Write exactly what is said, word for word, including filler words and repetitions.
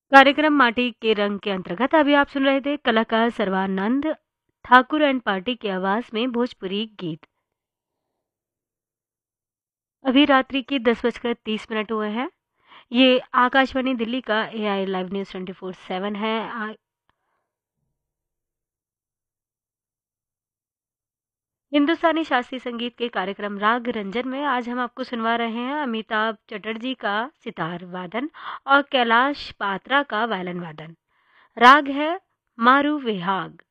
कार्यक्रम माटी के रंग के अंतर्गत अभी आप सुन रहे थे कलाकार सर्वानंद ठाकुर एंड पार्टी की आवाज में भोजपुरी गीत। अभी रात्रि की दस बजकर तीस मिनट हुए हैं। ये आकाशवाणी दिल्ली का AI live news twenty four seven है। आ, हिंदुस्तानी शास्त्रीय संगीत के कार्यक्रम राग रंजन में आज हम आपको सुनवा रहे हैं अमिताभ चटर्जी का सितार वादन और कैलाश पात्रा का वायलिन वादन। राग है मारू विहाग।